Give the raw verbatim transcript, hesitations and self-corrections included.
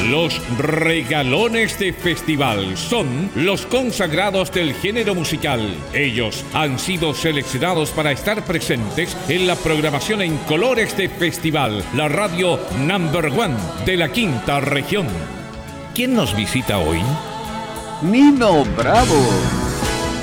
Los regalones de festival son los consagrados del género musical. Ellos han sido seleccionados para estar presentes en la programación en colores de festival, la radio number one de la quinta región. ¿Quién nos visita hoy? Nino Bravo.